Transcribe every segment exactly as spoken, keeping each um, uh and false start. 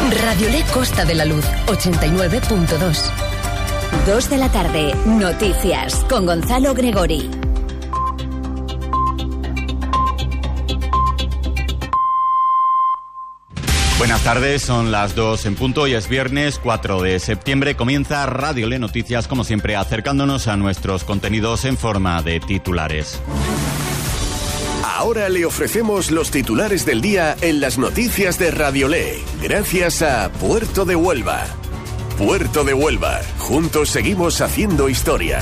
Radiolé Costa de la Luz, ochenta y nueve punto dos. Dos de la tarde, noticias con Gonzalo Gregori. Buenas tardes, son las dos en punto y es viernes cuatro de septiembre. Comienza Radiolé Noticias, como siempre, acercándonos a nuestros contenidos en forma de titulares. Ahora le ofrecemos los titulares del día en las noticias de Radiolé, gracias a Puerto de Huelva. Puerto de Huelva, juntos seguimos haciendo historia.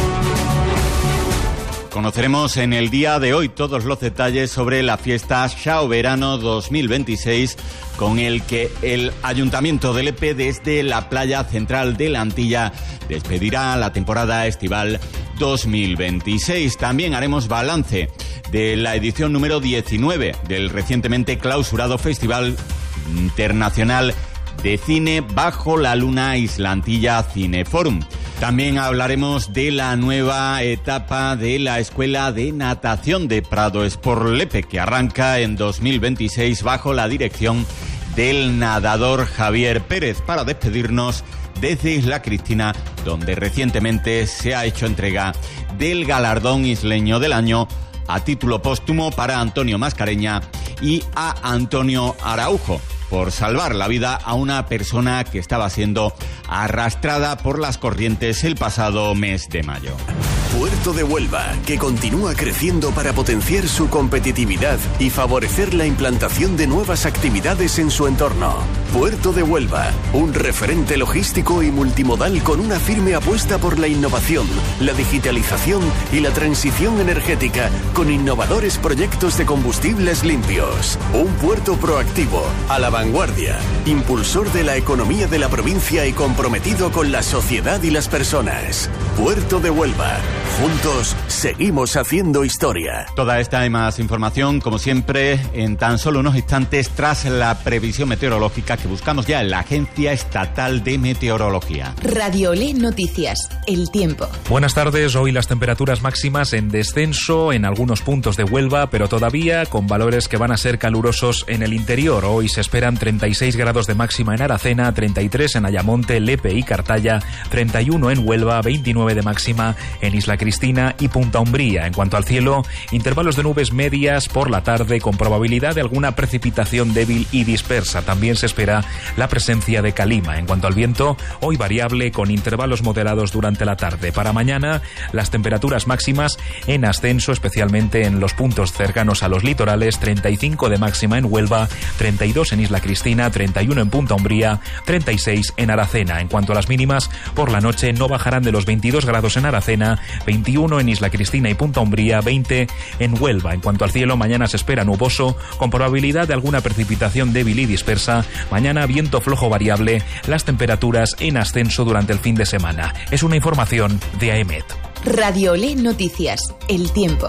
Conoceremos en el día de hoy todos los detalles sobre la fiesta Chao Verano dos mil veintiséis, con el que el Ayuntamiento de Lepe, desde la playa central de la Antilla, despedirá la temporada estival dos mil veintiséis. También haremos balance de la edición número diecinueve del recientemente clausurado Festival Internacional de Cine Bajo la Luna Isla Antilla Cineforum. También hablaremos de la nueva etapa de la Escuela de Natación de Prado Sport Lepe, que arranca en dos mil veintiséis bajo la dirección del nadador Javier Pérez, para despedirnos desde Isla Cristina, donde recientemente se ha hecho entrega del galardón isleño del año a título póstumo para Antonio Mascareña y a Antonio Araujo, por salvar la vida a una persona que estaba siendo arrastrada por las corrientes el pasado mes de mayo. Puerto de Huelva, que continúa creciendo para potenciar su competitividad y favorecer la implantación de nuevas actividades en su entorno. Puerto de Huelva, un referente logístico y multimodal con una firme apuesta por la innovación, la digitalización y la transición energética, con innovadores proyectos de combustibles limpios. Un puerto proactivo, a la vanguardia, impulsor de la economía de la provincia y comprometido con la sociedad y las personas. Puerto de Huelva. Juntos seguimos haciendo historia. Toda esta y más información, como siempre, en tan solo unos instantes, tras la previsión meteorológica que buscamos ya en la Agencia Estatal de Meteorología. Radiolé Noticias, el tiempo. Buenas tardes. Hoy las temperaturas máximas en descenso en algunos puntos de Huelva, pero todavía con valores que van a ser calurosos en el interior. Hoy se esperan treinta y seis grados de máxima en Aracena, treinta y tres en Ayamonte, Lepe y Cartaya, treinta y uno en Huelva, veintinueve de máxima en Isla Cristina y Punta Umbría. En cuanto al cielo, intervalos de nubes medias por la tarde con probabilidad de alguna precipitación débil y dispersa. También se espera la presencia de calima. En cuanto al viento, hoy variable con intervalos moderados durante la tarde. Para mañana, las temperaturas máximas en ascenso, especialmente en los puntos cercanos a los litorales, treinta y cinco de máxima en Huelva, treinta y dos en Isla Cristina, treinta y uno en Punta Umbría, treinta y seis en Aracena. En cuanto a las mínimas, por la noche no bajarán de los veintidós grados en Aracena, veintiuno en Isla Cristina y Punta Umbría, veinte en Huelva. En cuanto al cielo, mañana se espera nuboso, con probabilidad de alguna precipitación débil y dispersa. Mañana viento flojo variable, las temperaturas en ascenso durante el fin de semana. Es una información de A E M E T. Radiolé Noticias, el tiempo.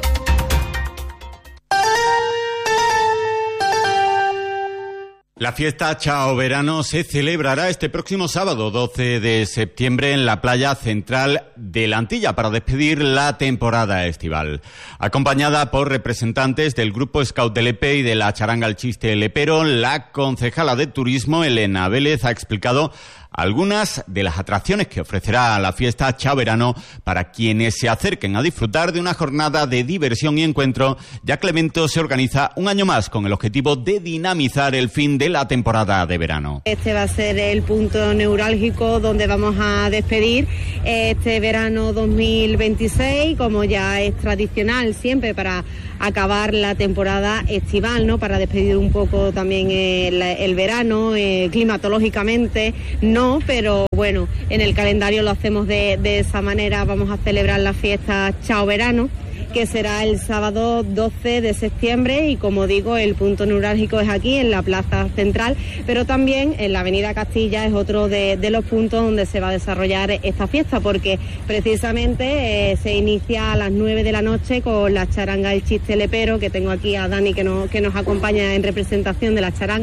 La fiesta Chao Verano se celebrará este próximo sábado, doce de septiembre, en la playa central de la Antilla, para despedir la temporada estival. Acompañada por representantes del Grupo Scout de Lepe y de la Charanga El Chiste Lepero, la concejala de Turismo, Elena Vélez, ha explicado algunas de las atracciones que ofrecerá la fiesta Chao Verano para quienes se acerquen a disfrutar de una jornada de diversión y encuentro, ya que el evento se organiza un año más con el objetivo de dinamizar el fin de la temporada de verano. Este va a ser el punto neurálgico donde vamos a despedir este verano dos mil veintiséis, como ya es tradicional siempre para acabar la temporada estival, ¿no? Para despedir un poco también el, el verano, eh, climatológicamente no, pero bueno, en el calendario lo hacemos de, de esa manera. Vamos a celebrar la fiesta Chao Verano, que será el sábado doce de septiembre, y como digo, el punto neurálgico es aquí en la plaza central, pero también en la avenida Castilla es otro de, de los puntos donde se va a desarrollar esta fiesta, porque precisamente eh, se inicia a las nueve de la noche con la charanga El Chiste Lepero, que tengo aquí a Dani que, no, que nos acompaña en representación de la charanga,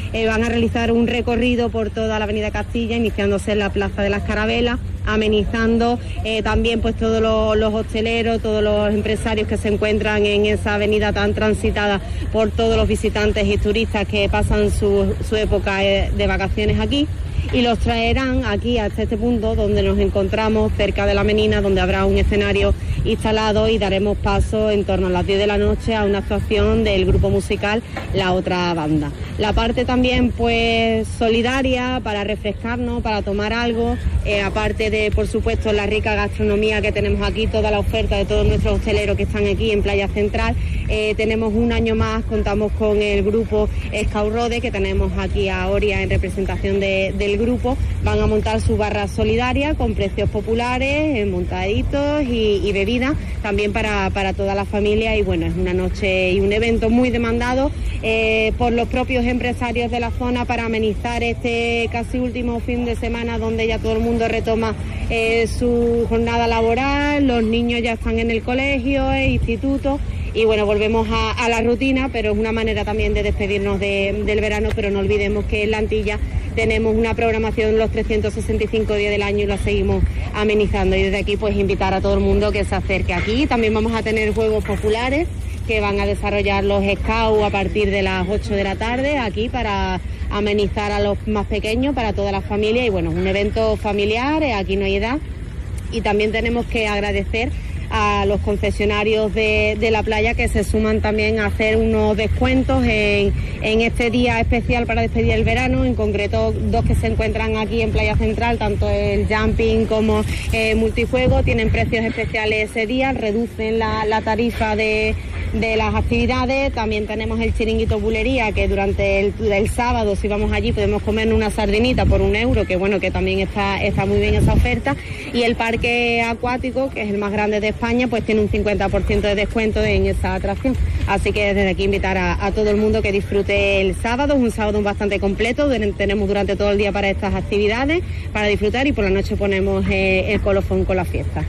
eh, van a realizar un recorrido por toda la avenida Castilla, iniciándose en la Plaza de las Carabelas, amenizando eh, también pues todos los, los hosteleros, todos los empresarios que se encuentran en esa avenida tan transitada por todos los visitantes y turistas que pasan su, su época de vacaciones aquí, y los traerán aquí hasta este punto donde nos encontramos cerca de la Menina, donde habrá un escenario instalado y daremos paso en torno a las diez de la noche a una actuación del grupo musical La Otra Banda. La parte también pues solidaria para refrescarnos, para tomar algo, eh, aparte de por supuesto la rica gastronomía que tenemos aquí, toda la oferta de todos nuestros hosteleros que están aquí en Playa Central. Eh, tenemos un año más, contamos con el grupo Scout Rode, que tenemos aquí a Oria en representación de, del grupo. Van a montar su barra solidaria con precios populares, eh, montaditos y, y bebidas también para, para toda la familia, y bueno, es una noche y un evento muy demandado eh, por los propios empresarios de la zona para amenizar este casi último fin de semana donde ya todo el mundo retoma eh, su jornada laboral, los niños ya están en el colegio, el instituto. Y bueno, volvemos a, a la rutina, pero es una manera también de despedirnos de, del verano, pero no olvidemos que en la Antilla tenemos una programación los trescientos sesenta y cinco días del año y la seguimos amenizando. Y desde aquí pues invitar a todo el mundo que se acerque aquí. También vamos a tener juegos populares que van a desarrollar los Scouts a partir de las ocho de la tarde aquí para amenizar a los más pequeños, para toda la familia. Y bueno, es un evento familiar, aquí no hay edad. Y también tenemos que agradecer a los concesionarios de, de la playa que se suman también a hacer unos descuentos en, en este día especial para despedir el verano, en concreto dos que se encuentran aquí en Playa Central, tanto el jumping como el multijuego, tienen precios especiales ese día, reducen la, la tarifa de, de las actividades. También tenemos el chiringuito Bulería, que durante el, el sábado, si vamos allí, podemos comer una sardinita por un euro, que bueno, que también está, está muy bien esa oferta. Y el parque acuático, que es el más grande de España, pues tiene un cincuenta por ciento de descuento en esa atracción. Así que desde aquí invitar a, a todo el mundo que disfrute el sábado, es un sábado bastante completo, tenemos durante todo el día para estas actividades, para disfrutar, y por la noche ponemos eh, el colofón con la fiesta.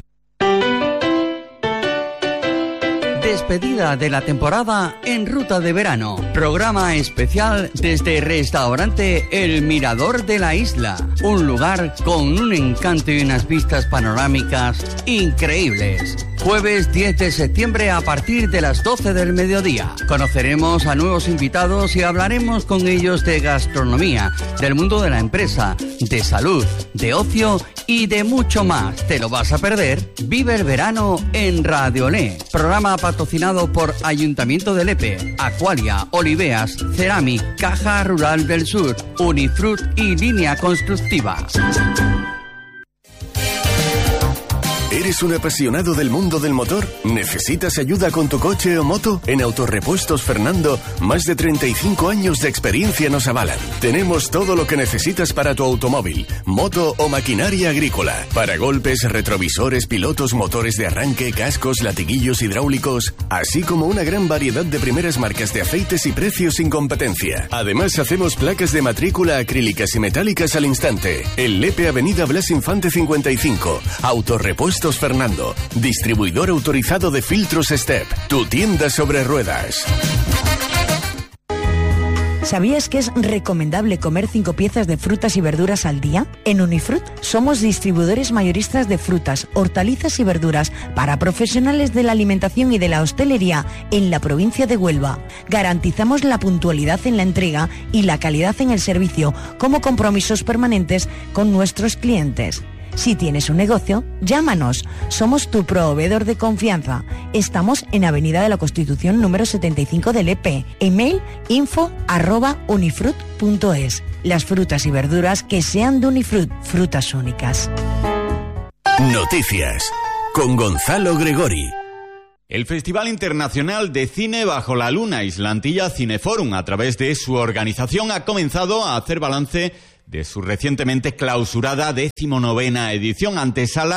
Despedida de la temporada en Ruta de Verano. Programa especial desde Restaurante El Mirador de la Isla. Un lugar con un encanto y unas vistas panorámicas increíbles. Jueves diez de septiembre a partir de las doce del mediodía. Conoceremos a nuevos invitados y hablaremos con ellos de gastronomía, del mundo de la empresa, de salud, de ocio y de mucho más. ¿Te lo vas a perder? Vive el verano en Radio Lé. Programa patrocinado por Ayuntamiento de Lepe, Aqualia, Oliveas, Ceramic, Caja Rural del Sur, Unifrut y Línea Constructiva. ¿Eres un apasionado del mundo del motor? ¿Necesitas ayuda con tu coche o moto? En Autorepuestos Fernando, más de treinta y cinco años de experiencia nos avalan. Tenemos todo lo que necesitas para tu automóvil, moto o maquinaria agrícola. Para golpes, retrovisores, pilotos, motores de arranque, cascos, latiguillos hidráulicos, así como una gran variedad de primeras marcas de aceites y precios sin competencia. Además, hacemos placas de matrícula acrílicas y metálicas al instante. En Lepe, Avenida Blas Infante cincuenta y cinco. Autorepuestos Fernando, distribuidor autorizado de filtros Step, tu tienda sobre ruedas. ¿Sabías que es recomendable comer cinco piezas de frutas y verduras al día? En Unifrut somos distribuidores mayoristas de frutas, hortalizas y verduras para profesionales de la alimentación y de la hostelería en la provincia de Huelva. Garantizamos la puntualidad en la entrega y la calidad en el servicio como compromisos permanentes con nuestros clientes. Si tienes un negocio, llámanos. Somos tu proveedor de confianza. Estamos en Avenida de la Constitución número setenta y cinco de Lepe. Email info arroba unifrut punto es. Las frutas y verduras que sean de Unifrut, frutas únicas. Noticias con Gonzalo Gregori. El Festival Internacional de Cine Bajo la Luna Islantilla Cineforum, a través de su organización, ha comenzado a hacer balance de su recientemente clausurada decimonovena edición, antesala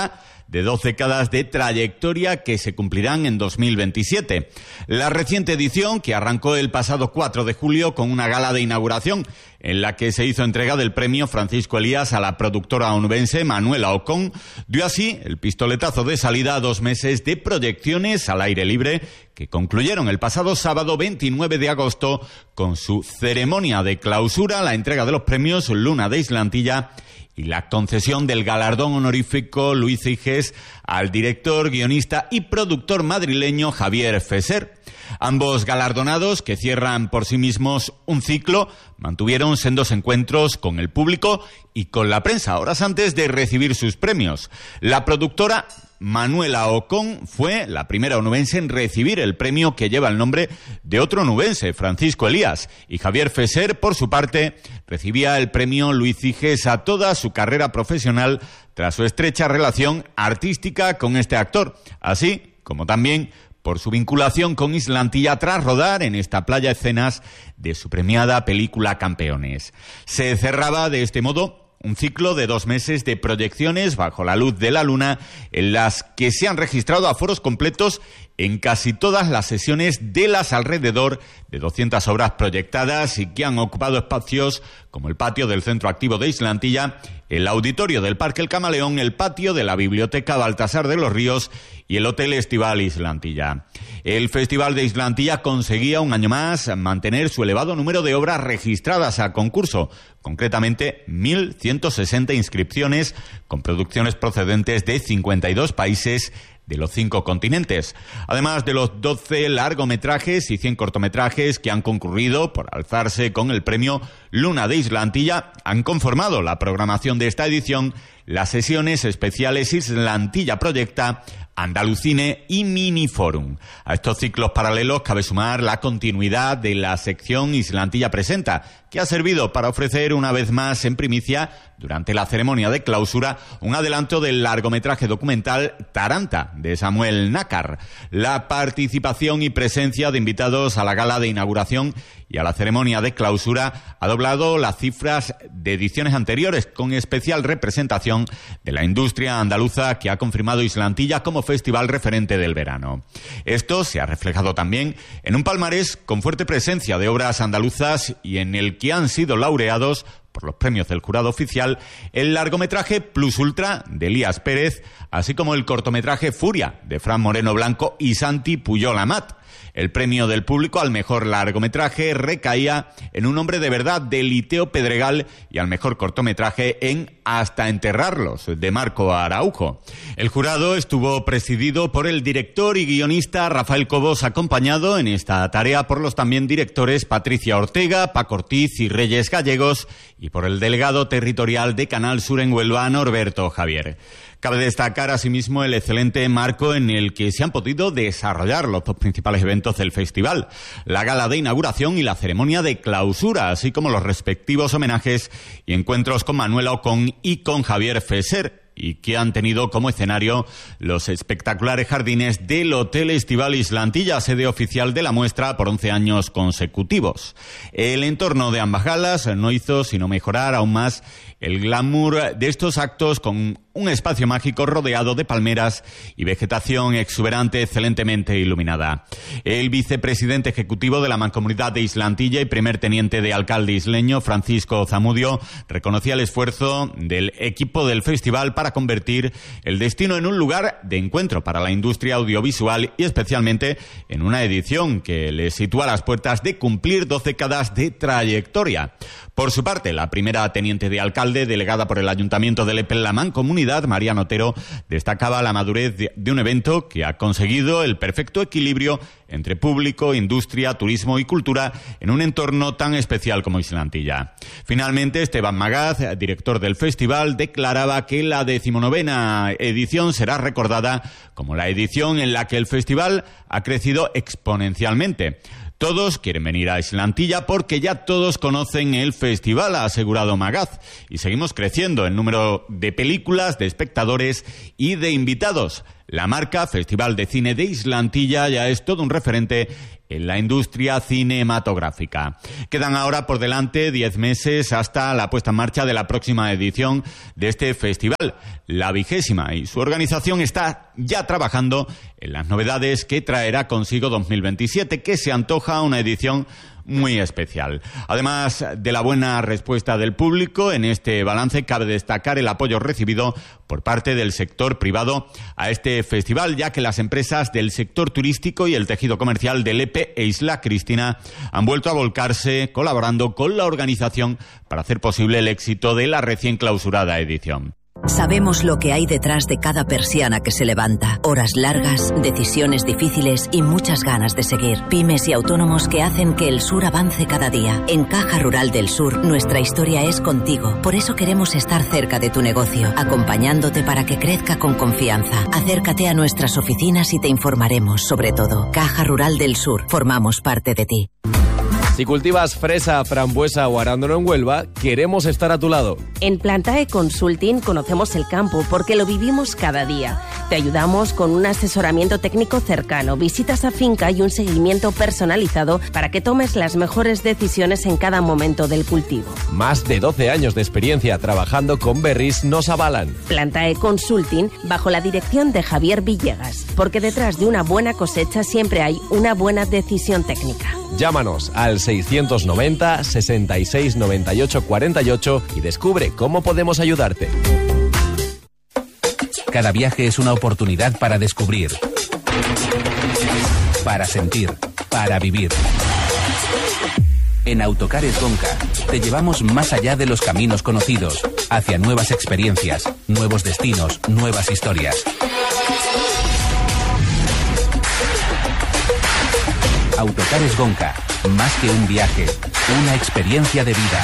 de dos décadas de trayectoria que se cumplirán en dos mil veintisiete. La reciente edición, que arrancó el pasado cuatro de julio con una gala de inauguración en la que se hizo entrega del premio Francisco Elías a la productora onubense Manuela Ocon, dio así el pistoletazo de salida a dos meses de proyecciones al aire libre que concluyeron el pasado sábado veintinueve de agosto con su ceremonia de clausura, la entrega de los premios Luna de Islantilla y la concesión del galardón honorífico Luis Higes al director, guionista y productor madrileño Javier Fesser. Ambos galardonados, que cierran por sí mismos un ciclo, mantuvieron sendos encuentros con el público y con la prensa horas antes de recibir sus premios. La productora Manuela Ocon fue la primera onubense en recibir el premio que lleva el nombre de otro onubense, Francisco Elías, y Javier Fesser, por su parte, recibía el premio Luis Higes a toda su carrera profesional tras su estrecha relación artística con este actor, así como también por su vinculación con Islantilla tras rodar en esta playa escenas de su premiada película Campeones. Se cerraba de este modo un ciclo de dos meses de proyecciones bajo la luz de la luna en las que se han registrado aforos completos en casi todas las sesiones de las alrededor de doscientas obras proyectadas y que han ocupado espacios como el patio del Centro Activo de Islantilla, el auditorio del Parque El Camaleón, el patio de la Biblioteca Baltasar de los Ríos y el Hotel Estival Islantilla. El Festival de Islantilla conseguía un año más mantener su elevado número de obras registradas a concurso, concretamente mil ciento sesenta inscripciones con producciones procedentes de cincuenta y dos países de los cinco continentes, además de los doce largometrajes y cien cortometrajes que han concurrido por alzarse con el premio Luna de Islantilla. Han conformado la programación de esta edición las sesiones especiales Islantilla Proyecta, Andalucine y Miniforum. A estos ciclos paralelos cabe sumar la continuidad de la sección Islantilla Presenta, que ha servido para ofrecer una vez más en primicia, durante la ceremonia de clausura, un adelanto del largometraje documental Taranta, de Samuel Nácar. La participación y presencia de invitados a la gala de inauguración y a la ceremonia de clausura ha doblado las cifras de ediciones anteriores, con especial representación de la industria andaluza que ha confirmado Islantilla como festival referente del verano. Esto se ha reflejado también en un palmarés con fuerte presencia de obras andaluzas y en el que han sido laureados por los premios del jurado oficial el largometraje Plus Ultra de Elías Pérez, así como el cortometraje Furia de Fran Moreno Blanco y Santi Puyol Amat. El premio del público al mejor largometraje recaía en Un hombre de verdad de Liteo Pedregal y al mejor cortometraje en Hasta enterrarlos de Marco Araujo. El jurado estuvo presidido por el director y guionista Rafael Cobos, acompañado en esta tarea por los también directores Patricia Ortega, Paco Ortiz y Reyes Gallegos y por el delegado territorial de Canal Sur en Huelva, Norberto Javier. Cabe destacar asimismo el excelente marco en el que se han podido desarrollar los dos principales eventos del festival, la gala de inauguración y la ceremonia de clausura, así como los respectivos homenajes y encuentros con Manuela Ocon y con Javier Fesser, y que han tenido como escenario los espectaculares jardines del Hotel Estival Islantilla, sede oficial de la muestra por once años consecutivos. El entorno de ambas galas no hizo sino mejorar aún más el glamour de estos actos, con un espacio mágico rodeado de palmeras y vegetación exuberante excelentemente iluminada. El vicepresidente ejecutivo de la Mancomunidad de Islantilla y primer teniente de alcalde isleño, Francisco Zamudio, reconocía el esfuerzo del equipo del festival para convertir el destino en un lugar de encuentro para la industria audiovisual y especialmente en una edición que le sitúa a las puertas de cumplir dos décadas de trayectoria. Por su parte, la primera teniente de alcalde, delegada por el Ayuntamiento de Lepe en la Mancomunidad, María Notero, destacaba la madurez de, de un evento que ha conseguido el perfecto equilibrio entre público, industria, turismo y cultura en un entorno tan especial como Islantilla. Finalmente, Esteban Magaz, director del festival, declaraba que la decimonovena edición será recordada como la edición en la que el festival ha crecido exponencialmente. Todos quieren venir a Islantilla porque ya todos conocen el festival, ha asegurado Magaz, y seguimos creciendo en número de películas, de espectadores y de invitados. La marca Festival de Cine de Islantilla ya es todo un referente en la industria cinematográfica. Quedan ahora por delante diez meses hasta la puesta en marcha de la próxima edición de este festival, la vigésima, y su organización está ya trabajando en las novedades que traerá consigo dos mil veintisiete, que se antoja una edición muy especial. Además de la buena respuesta del público, en este balance cabe destacar el apoyo recibido por parte del sector privado a este festival, ya que las empresas del sector turístico y el tejido comercial de Lepe e Isla Cristina han vuelto a volcarse colaborando con la organización para hacer posible el éxito de la recién clausurada edición. Sabemos lo que hay detrás de cada persiana que se levanta. Horas largas, decisiones difíciles y muchas ganas de seguir. Pymes y autónomos que hacen que el sur avance cada día. En Caja Rural del Sur, nuestra historia es contigo. Por eso queremos estar cerca de tu negocio, acompañándote para que crezca con confianza. Acércate a nuestras oficinas y te informaremos sobre todo. Caja Rural del Sur, formamos parte de ti. Si cultivas fresa, frambuesa o arándano en Huelva, queremos estar a tu lado. En Plantae Consulting conocemos el campo porque lo vivimos cada día. Te ayudamos con un asesoramiento técnico cercano, visitas a finca y un seguimiento personalizado para que tomes las mejores decisiones en cada momento del cultivo. Más de doce años de experiencia trabajando con berries nos avalan. Plantae Consulting bajo la dirección de Javier Villegas, porque detrás de una buena cosecha siempre hay una buena decisión técnica. Llámanos al seiscientos noventa, sesenta y seis, noventa y ocho, cuarenta y ocho y descubre cómo podemos ayudarte. Cada viaje es una oportunidad para descubrir, para sentir, para vivir. En Autocares Gonca te llevamos más allá de los caminos conocidos, hacia nuevas experiencias, nuevos destinos, nuevas historias. Autocares Gonca, más que un viaje, una experiencia de vida.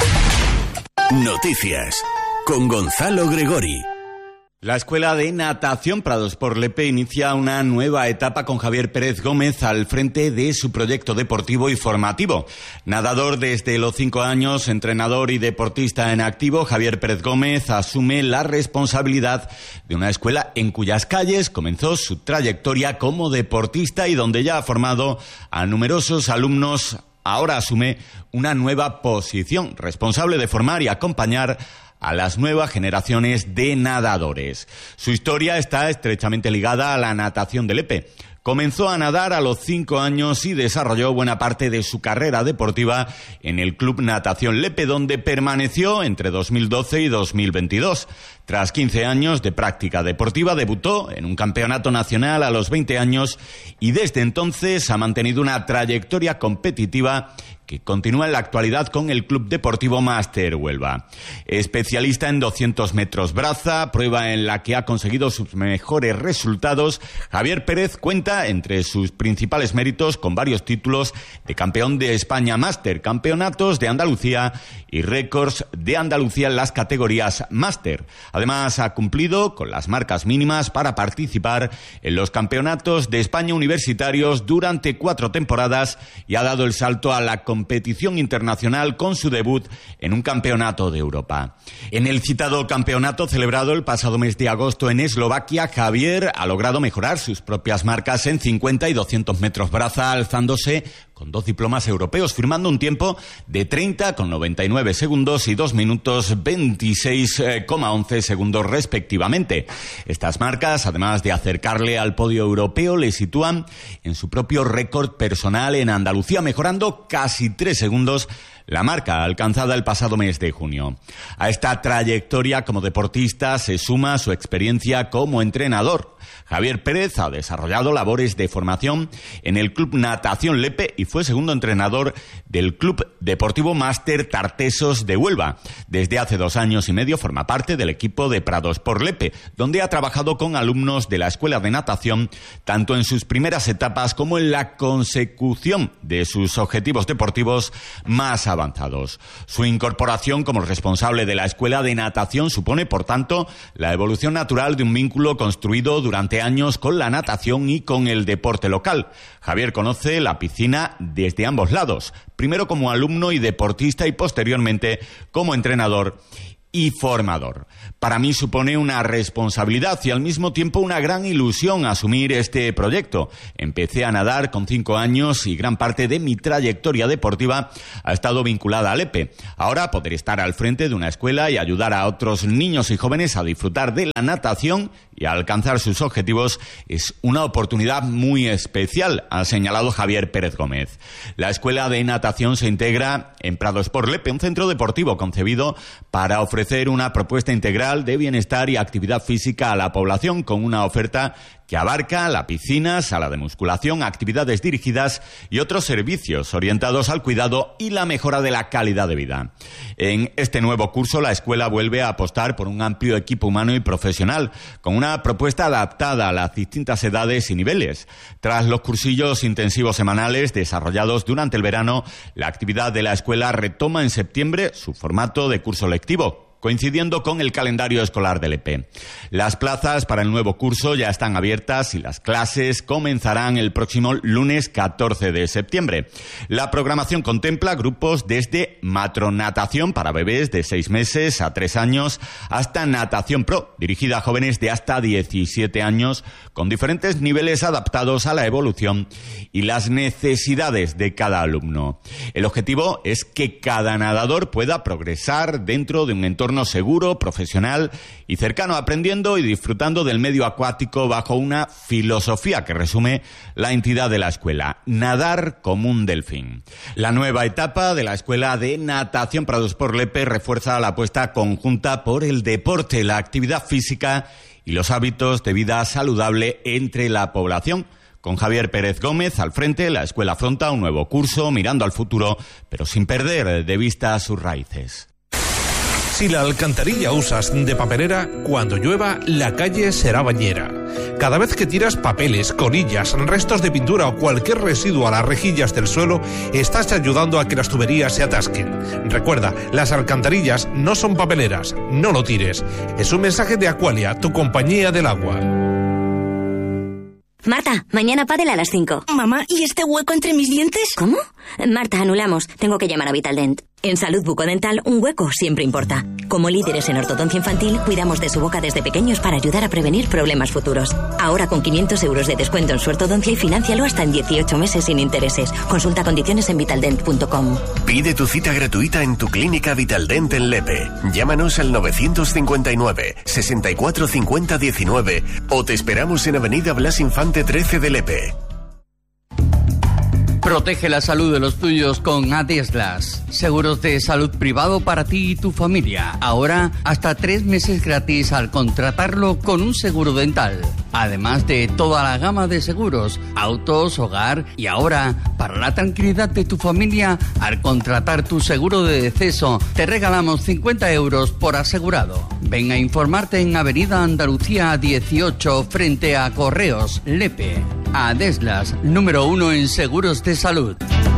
Noticias con Gonzalo Gregori. La Escuela de Natación Prados por Lepe inicia una nueva etapa con Javier Pérez Gómez al frente de su proyecto deportivo y formativo. Nadador desde los cinco años, entrenador y deportista en activo, Javier Pérez Gómez asume la responsabilidad de una escuela en cuyas calles comenzó su trayectoria como deportista y donde ya ha formado a numerosos alumnos. Ahora asume una nueva posición, responsable de formar y acompañar a las nuevas generaciones de nadadores. Su historia está estrechamente ligada a la natación de Lepe. Comenzó a nadar a los cinco años y desarrolló buena parte de su carrera deportiva en el Club Natación Lepe, donde permaneció entre dos mil doce y dos mil veintidós. Tras quince años de práctica deportiva, debutó en un campeonato nacional a los veinte años y desde entonces ha mantenido una trayectoria competitiva que continúa en la actualidad con el Club Deportivo Máster Huelva. Especialista en doscientos metros braza, prueba en la que ha conseguido sus mejores resultados, Javier Pérez cuenta entre sus principales méritos con varios títulos de campeón de España Máster, campeonatos de Andalucía y récords de Andalucía en las categorías Máster. Además, ha cumplido con las marcas mínimas para participar en los campeonatos de España universitarios durante cuatro temporadas y ha dado el salto a la competición internacional con su debut en un campeonato de Europa. En el citado campeonato celebrado el pasado mes de agosto en Eslovaquia, Javier ha logrado mejorar sus propias marcas en cincuenta y doscientos metros braza, alzándose con dos diplomas europeos, firmando un tiempo de treinta con noventa y nueve segundos y dos minutos veintiséis coma once segundos respectivamente. Estas marcas, además de acercarle al podio europeo, le sitúan en su propio récord personal en Andalucía, mejorando casi tres segundos la marca alcanzada el pasado mes de junio. A esta trayectoria como deportista se suma su experiencia como entrenador. Javier Pérez ha desarrollado labores de formación en el Club Natación Lepe y fue segundo entrenador del Club Deportivo Máster Tartesos de Huelva. Desde hace dos años y medio forma parte del equipo de Prados por Lepe, donde ha trabajado con alumnos de la Escuela de Natación, tanto en sus primeras etapas como en la consecución de sus objetivos deportivos más avanzados. Su incorporación como responsable de la Escuela de Natación supone, por tanto, la evolución natural de un vínculo construido durante años con la natación y con el deporte local. Javier conoce la piscina desde ambos lados, primero como alumno y deportista y posteriormente como entrenador y formador. Para mí supone una responsabilidad y al mismo tiempo una gran ilusión asumir este proyecto. Empecé a nadar con cinco años y gran parte de mi trayectoria deportiva ha estado vinculada al E P E. Ahora poder estar al frente de una escuela y ayudar a otros niños y jóvenes a disfrutar de la natación y a alcanzar sus objetivos es una oportunidad muy especial, ha señalado Javier Pérez Gómez. La escuela de natación se integra en Prado Sport Lepe, un centro deportivo concebido para ofrecer una propuesta integral de bienestar y actividad física a la población con una oferta que abarca la piscina, sala de musculación, actividades dirigidas y otros servicios orientados al cuidado y la mejora de la calidad de vida. En este nuevo curso, la escuela vuelve a apostar por un amplio equipo humano y profesional, con una propuesta adaptada a las distintas edades y niveles. Tras los cursillos intensivos semanales desarrollados durante el verano, la actividad de la escuela retoma en septiembre su formato de curso lectivo, coincidiendo con el calendario escolar del E P E. Las plazas para el nuevo curso ya están abiertas y las clases comenzarán el próximo lunes catorce de septiembre. La programación contempla grupos desde matronatación para bebés de seis meses a tres años hasta natación pro, dirigida a jóvenes de hasta diecisiete años, con diferentes niveles adaptados a la evolución y las necesidades de cada alumno. El objetivo es que cada nadador pueda progresar dentro de un entorno seguro, profesional y cercano, aprendiendo y disfrutando del medio acuático bajo una filosofía que resume la entidad de la escuela: nadar como un delfín. La nueva etapa de la Escuela de Natación Prado Sport Lepe refuerza la apuesta conjunta por el deporte, la actividad física y los hábitos de vida saludable entre la población. Con Javier Pérez Gómez al frente, la escuela afronta un nuevo curso mirando al futuro, pero sin perder de vista sus raíces. Si la alcantarilla usas de papelera, cuando llueva, la calle será bañera. Cada vez que tiras papeles, colillas, restos de pintura o cualquier residuo a las rejillas del suelo, estás ayudando a que las tuberías se atasquen. Recuerda, las alcantarillas no son papeleras, no lo tires. Es un mensaje de Aqualia, tu compañía del agua. Marta, mañana pádel a las cinco. Mamá, ¿y este hueco entre mis dientes? ¿Cómo? Marta, anulamos. Tengo que llamar a Vitaldent. En Salud Bucodental, un hueco siempre importa. Como líderes en ortodoncia infantil, cuidamos de su boca desde pequeños para ayudar a prevenir problemas futuros. Ahora con quinientos euros de descuento en su ortodoncia y financialo hasta en dieciocho meses sin intereses. Consulta condiciones en vitaldent punto com. Pide tu cita gratuita en tu clínica Vitaldent en Lepe. Llámanos al novecientos cincuenta y nueve, sesenta y cuatro cincuenta diecinueve o te esperamos en Avenida Blas Infante trece de Lepe. Protege la salud de los tuyos con Adeslas. Seguros de salud privado para ti y tu familia. Ahora, hasta tres meses gratis al contratarlo con un seguro dental. Además de toda la gama de seguros, autos, hogar y ahora, para la tranquilidad de tu familia, al contratar tu seguro de deceso, te regalamos cincuenta euros por asegurado. Ven a informarte en Avenida Andalucía dieciocho frente a Correos, Lepe. Adeslas, número uno en seguros de salud.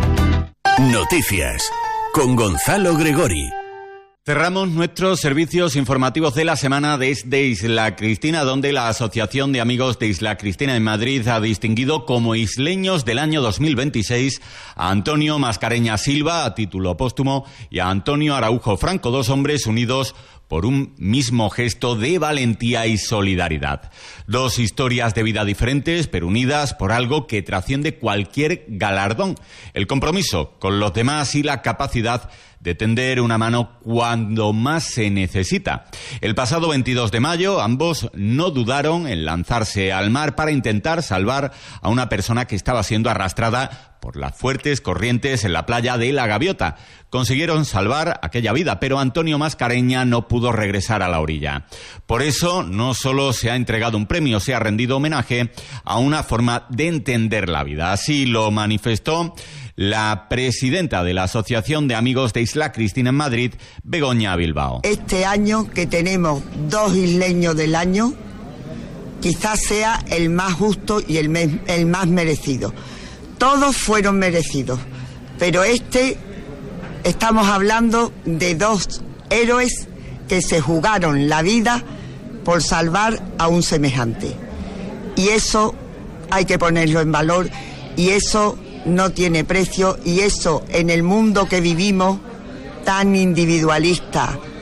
Noticias con Gonzalo Gregori. Cerramos nuestros servicios informativos de la semana desde Isla Cristina, donde la Asociación de Amigos de Isla Cristina en Madrid ha distinguido como isleños del año dos mil veintiséis a Antonio Mascareña Silva, a título póstumo, y a Antonio Araujo Franco, dos hombres unidos por un mismo gesto de valentía y solidaridad. Dos historias de vida diferentes, pero unidas por algo que trasciende cualquier galardón: el compromiso con los demás y la capacidad de tender una mano cuando más se necesita. El pasado veintidós de mayo, ambos no dudaron en lanzarse al mar para intentar salvar a una persona que estaba siendo arrastrada por las fuertes corrientes en la playa de La Gaviota. Consiguieron salvar aquella vida, pero Antonio Mascareña no pudo regresar a la orilla. Por eso, no solo se ha entregado un premio, se ha rendido homenaje a una forma de entender la vida. Así lo manifestó la presidenta de la Asociación de Amigos de Isla Cristina en Madrid, Begoña Bilbao. Este año que tenemos dos isleños del año, quizás sea el más justo y el, me- el más merecido. Todos fueron merecidos, pero este, estamos hablando de dos héroes que se jugaron la vida por salvar a un semejante. Y eso hay que ponerlo en valor, y eso no tiene precio, y eso en el mundo que vivimos, tan individualista,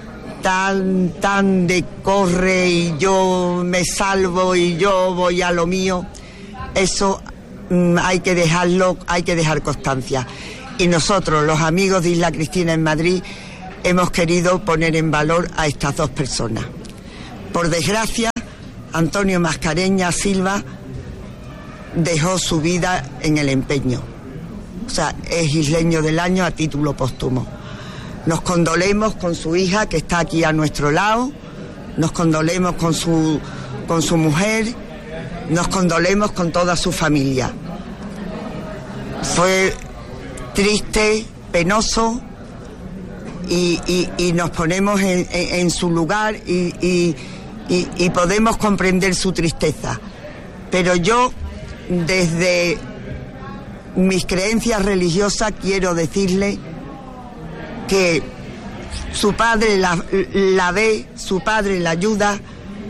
tan, tan de corre y yo me salvo y yo voy a lo mío, eso mm, hay que dejarlo, hay que dejar constancia. Y nosotros, los amigos de Isla Cristina en Madrid, hemos querido poner en valor a estas dos personas. Por desgracia, Antonio Mascareña Silva dejó su vida en el empeño. O sea, es isleño del año a título póstumo. Nos condolemos con su hija, que está aquí a nuestro lado, nos condolemos con su, con su mujer, nos condolemos con toda su familia. Fue triste, penoso, y, y, y nos ponemos en, en, en su lugar y, y, y, y podemos comprender su tristeza. Pero yo, desde mis creencias religiosas, quiero decirle que su padre la, la ve, su padre la ayuda,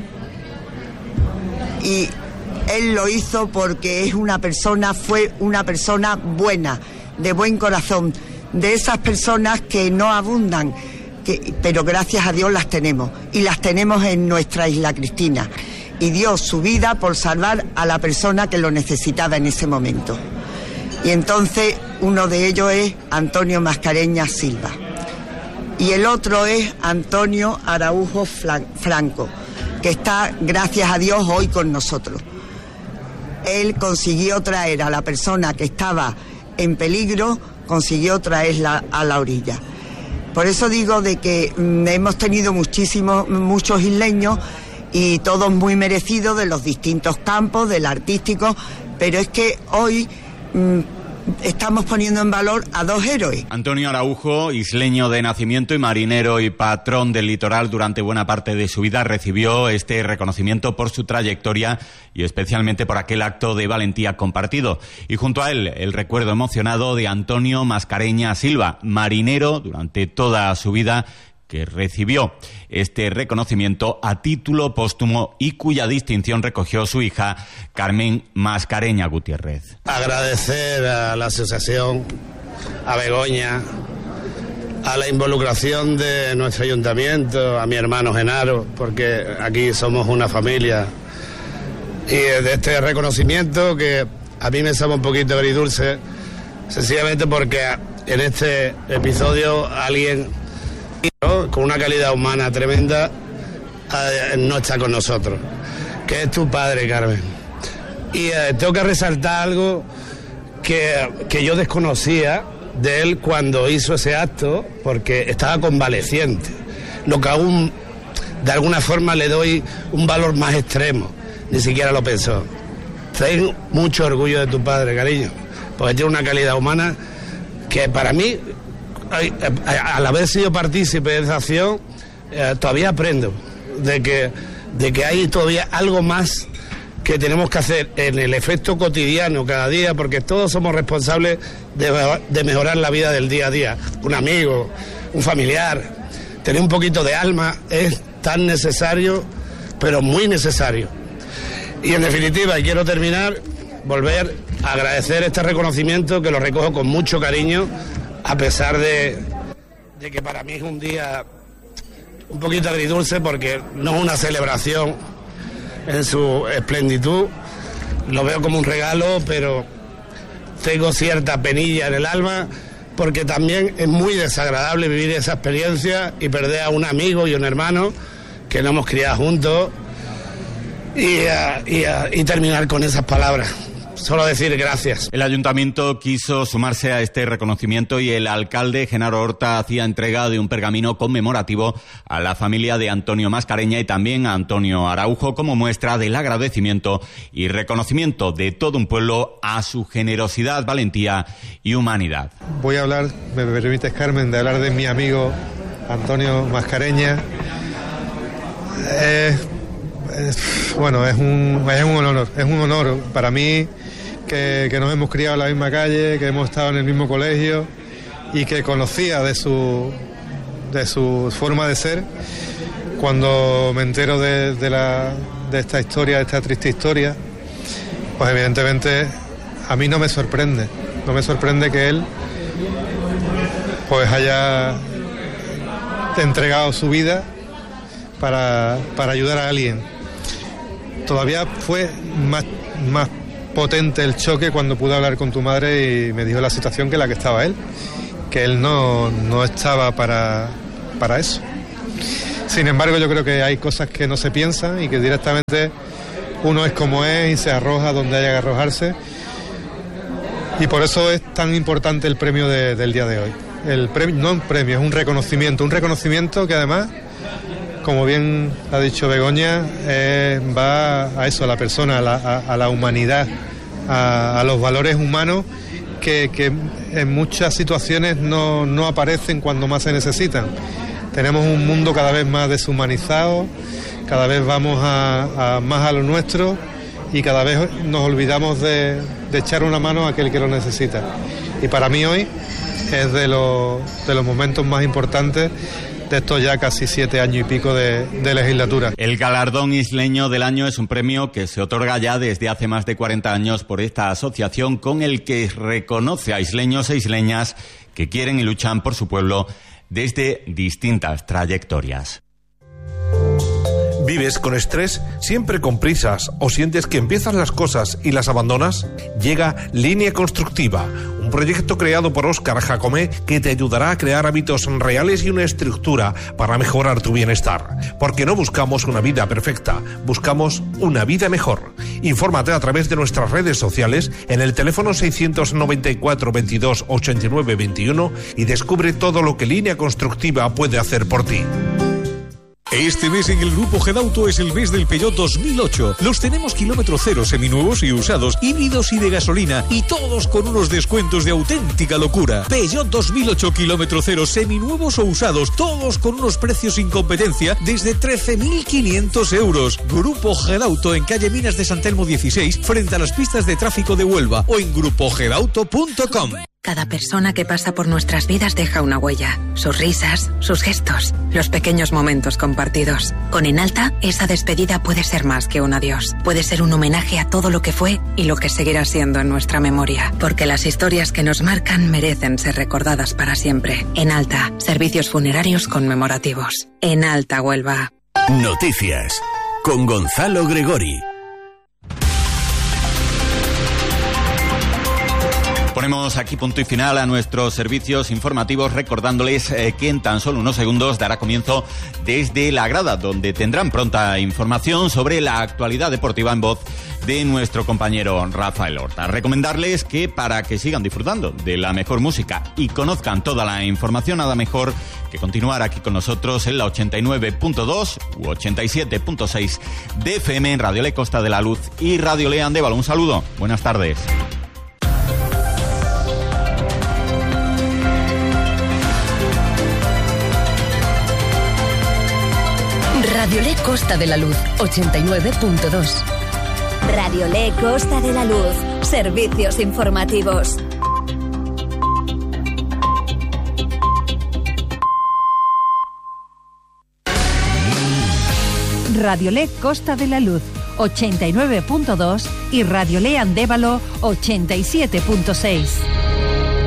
y él lo hizo porque es una persona, fue una persona buena, de buen corazón, de esas personas que no abundan, que, pero gracias a Dios las tenemos, y las tenemos en nuestra Isla Cristina, y dio su vida por salvar a la persona que lo necesitaba en ese momento. Y entonces uno de ellos es Antonio Mascareña Silva y el otro es Antonio Araujo Franco, que está, gracias a Dios, hoy con nosotros. Él consiguió traer a la persona que estaba en peligro, consiguió traerla a la orilla. Por eso digo de que mm, hemos tenido muchísimos, muchos isleños, y todos muy merecidos, de los distintos campos, del artístico, pero es que hoy mm, estamos poniendo en valor a dos héroes. Antonio Araujo, isleño de nacimiento y marinero y patrón del litoral durante buena parte de su vida, recibió este reconocimiento por su trayectoria y especialmente por aquel acto de valentía compartido. Y junto a él, el recuerdo emocionado de Antonio Mascareña Silva, marinero durante toda su vida, que recibió este reconocimiento a título póstumo y cuya distinción recogió su hija Carmen Mascareña Gutiérrez. Agradecer a la asociación, a Begoña, a la involucración de nuestro ayuntamiento, a mi hermano Genaro, porque aquí somos una familia, y de este reconocimiento que a mí me sabe un poquito agridulce, sencillamente porque en este episodio alguien, ¿no?, con una calidad humana tremenda, eh, no está con nosotros, que es tu padre, Carmen. Y eh, tengo que resaltar algo que, que yo desconocía de él cuando hizo ese acto, porque estaba convaleciente, lo que aún de alguna forma le doy un valor más extremo, ni siquiera lo pensó. Tengo mucho orgullo de tu padre, cariño, porque tiene una calidad humana que para mí, al haber sido partícipe de esa acción, eh, todavía aprendo de que, de que hay todavía algo más que tenemos que hacer en el efecto cotidiano cada día, porque todos somos responsables de, de mejorar la vida del día a día. Un amigo, un familiar, tener un poquito de alma es tan necesario, pero muy necesario. Y en definitiva, y quiero terminar, volver a agradecer este reconocimiento, que lo recojo con mucho cariño, a pesar de, de que para mí es un día un poquito agridulce, porque no es una celebración en su esplenitud, lo veo como un regalo, pero tengo cierta penilla en el alma, porque también es muy desagradable vivir esa experiencia y perder a un amigo y un hermano que nos hemos criado juntos, y, uh, y, uh, y terminar con esas palabras. Solo decir gracias. El ayuntamiento quiso sumarse a este reconocimiento y el alcalde Genaro Horta hacía entrega de un pergamino conmemorativo a la familia de Antonio Mascareña y también a Antonio Araujo, como muestra del agradecimiento y reconocimiento de todo un pueblo a su generosidad, valentía y humanidad. Voy a hablar, me permites, Carmen, de hablar de mi amigo Antonio Mascareña. Eh, es, bueno, es un, es un honor, es un honor para mí que, que nos hemos criado en la misma calle, que hemos estado en el mismo colegio y que conocía de su, de su forma de ser. Cuando me entero de, de, la, de esta historia, de esta triste historia, pues evidentemente a mí no me sorprende, no me sorprende que él pues haya entregado su vida para, para ayudar a alguien. Todavía fue más, más potente el choque cuando pude hablar con tu madre y me dijo la situación que la que estaba él, que él no, no estaba para, para eso. Sin embargo, yo creo que hay cosas que no se piensan y que directamente uno es como es y se arroja donde haya que arrojarse. Y por eso es tan importante el premio de, del día de hoy. El premio, no un premio, es un reconocimiento. Un reconocimiento que además, como bien ha dicho Begoña, eh, va a eso, a la persona, a la, a, a la humanidad, a, a los valores humanos que, que en muchas situaciones no, no aparecen cuando más se necesitan. Tenemos un mundo cada vez más deshumanizado, cada vez vamos a, a más a lo nuestro y cada vez nos olvidamos de, de echar una mano a aquel que lo necesita. Y para mí hoy es de los, de los momentos más importantes de estos ya casi siete años y pico de, de legislatura. El galardón isleño del año es un premio que se otorga ya desde hace más de cuarenta años por esta asociación, con el que reconoce a isleños e isleñas que quieren y luchan por su pueblo desde distintas trayectorias. ¿Vives con estrés? ¿Siempre con prisas? ¿O sientes que empiezas las cosas y las abandonas? Llega Línea Constructiva, un proyecto creado por Óscar Jacomé que te ayudará a crear hábitos reales y una estructura para mejorar tu bienestar. Porque no buscamos una vida perfecta, buscamos una vida mejor. Infórmate a través de nuestras redes sociales en el teléfono seiscientos noventa y cuatro veintidós ochenta y nueve veintiuno y descubre todo lo que Línea Constructiva puede hacer por ti. Este mes en el Grupo Gedauto es el mes del Peugeot dos mil ocho. Los tenemos kilómetro cero, seminuevos y usados, híbridos y de gasolina, y todos con unos descuentos de auténtica locura. Peugeot dos mil ocho kilómetro cero, seminuevos o usados, todos con unos precios sin competencia desde trece mil quinientos euros. Grupo Gedauto en calle Minas de San Telmo dieciséis, frente a las pistas de tráfico de Huelva, o en grupo gedauto punto com. Cada persona que pasa por nuestras vidas deja una huella. Sus risas, sus gestos, los pequeños momentos compartidos. Con Enalta, esa despedida puede ser más que un adiós. Puede ser un homenaje a todo lo que fue y lo que seguirá siendo en nuestra memoria. Porque las historias que nos marcan merecen ser recordadas para siempre. Enalta, servicios funerarios conmemorativos. Enalta Huelva. Noticias con Gonzalo Gregori. Ponemos aquí punto y final a nuestros servicios informativos, recordándoles eh, que en tan solo unos segundos dará comienzo Desde la Grada, donde tendrán pronta información sobre la actualidad deportiva en voz de nuestro compañero Rafael Horta. Recomendarles que, para que sigan disfrutando de la mejor música y conozcan toda la información, nada mejor que continuar aquí con nosotros en la ochenta y nueve punto dos u ochenta y siete punto seis de F M en Radio Le Costa de la Luz y Radio Le Andévalo. Un saludo, buenas tardes. Radio Le Costa de la Luz, ochenta y nueve punto dos. Radio Le Costa de la Luz, servicios informativos. Radio Le Costa de la Luz, ochenta y nueve punto dos y Radio Le Andévalo, ochenta y siete punto seis.